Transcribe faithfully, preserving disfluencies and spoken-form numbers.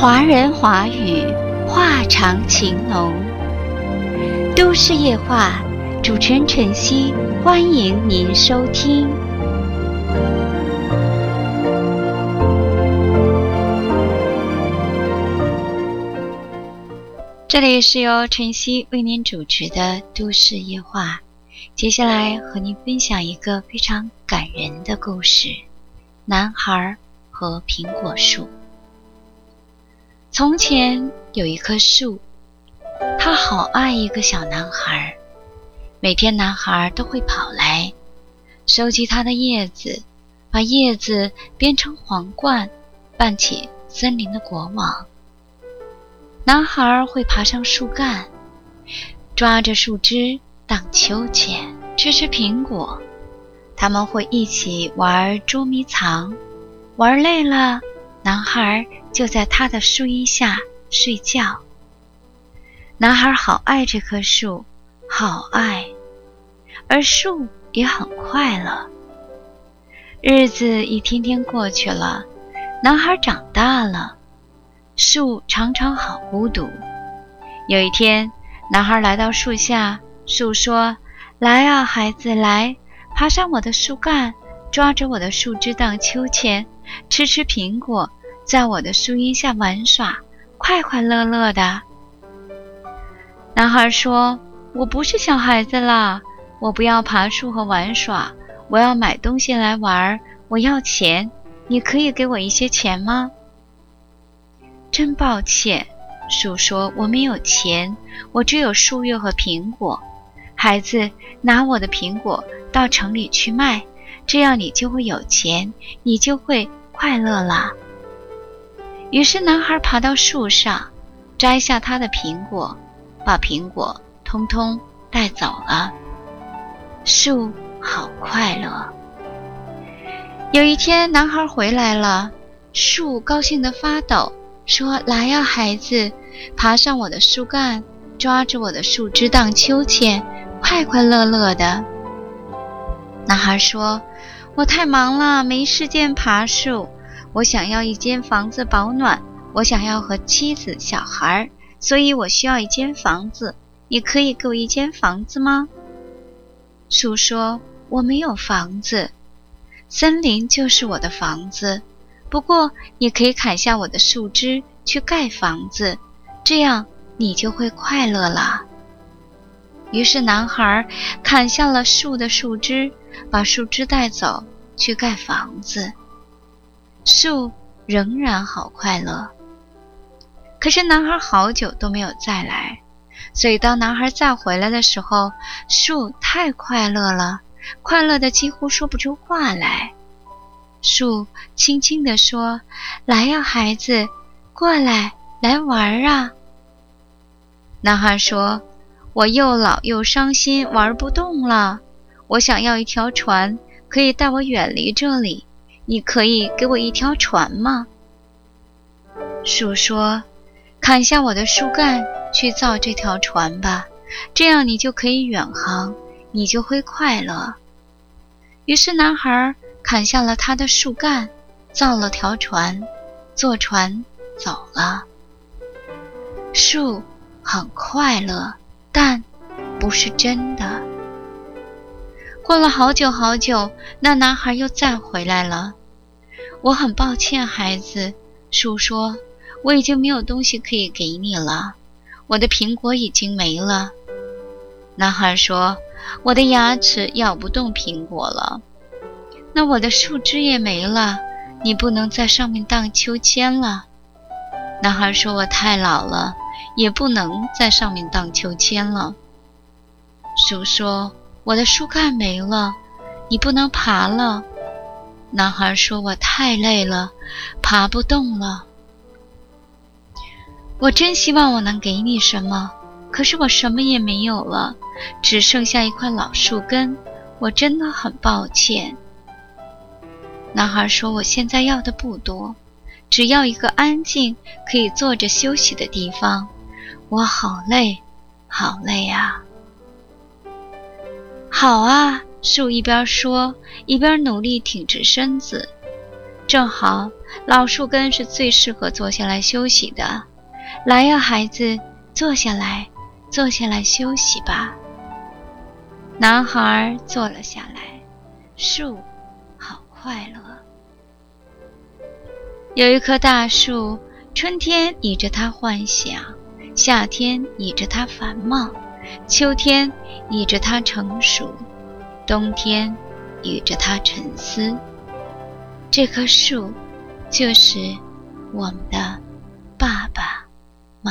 华人华语，话长情浓。都市夜话，主持人晨曦，欢迎您收听。这里是由晨曦为您主持的都市夜话，接下来和您分享一个非常感人的故事：男孩和苹果树。从前有一棵树，他好爱一个小男孩，每天男孩都会跑来收集他的叶子，把叶子编成皇冠，扮起森林的国王。男孩会爬上树干，抓着树枝荡秋千，吃吃苹果。他们会一起玩捉迷藏，玩累了，男孩就在他的树荫下睡觉。男孩好爱这棵树，好爱，而树也很快乐。日子一天天过去了，男孩长大了，树常常好孤独。有一天，男孩来到树下，树说：“来啊，孩子，来，爬上我的树干，抓着我的树枝荡秋千，吃吃苹果，在我的树荫下玩耍，快快乐乐的。”男孩说：“我不是小孩子啦，我不要爬树和玩耍，我要买东西来玩，我要钱，你可以给我一些钱吗？”真抱歉，树说，我没有钱，我只有树叶和苹果。孩子，拿我的苹果到城里去卖，这样你就会有钱，你就会快乐啦。于是男孩爬到树上，摘下他的苹果，把苹果通通带走了。树好快乐。有一天，男孩回来了，树高兴得发抖，说：“来呀，孩子，爬上我的树干，抓着我的树枝荡秋千，快快乐乐的。”男孩说：“我太忙了，没时间爬树。我想要一间房子保暖，我想要和妻子、小孩，所以我需要一间房子。你可以给我一间房子吗？”树说：“我没有房子，森林就是我的房子。不过你可以砍下我的树枝去盖房子，这样你就会快乐了。”于是男孩砍下了树的树枝，把树枝带走去盖房子。树仍然好快乐。可是男孩好久都没有再来，所以当男孩再回来的时候，树太快乐了，快乐的几乎说不出话来。树轻轻地说：“来呀，孩子，过来，来玩啊。”男孩说：“我又老又伤心，玩不动了。我想要一条船，可以带我远离这里。你可以给我一条船吗？”树说：“砍下我的树干，去造这条船吧，这样你就可以远航，你就会快乐。”于是男孩砍下了他的树干，造了条船，坐船走了。树很快乐，但不是真的。过了好久好久，那男孩又再回来了。“我很抱歉，孩子。”树说，“我已经没有东西可以给你了，我的苹果已经没了。”男孩说：“我的牙齿咬不动苹果了。”“那我的树枝也没了，你不能在上面荡秋千了。”男孩说：“我太老了，也不能在上面荡秋千了。”树说：“我的树干没了，你不能爬了。”男孩说：“我太累了，爬不动了。”我真希望我能给你什么，可是我什么也没有了，只剩下一块老树根，我真的很抱歉。男孩说：“我现在要的不多，只要一个安静可以坐着休息的地方。我好累，好累啊。”“好啊！”树一边说，一边努力挺直身子。正好老树根是最适合坐下来休息的。来呀，孩子，坐下来，坐下来休息吧。男孩坐了下来，树好快乐。有一棵大树，春天倚着它幻想，夏天倚着它繁茂，秋天倚着它成熟，冬天倚着它沉思。这棵树就是我们的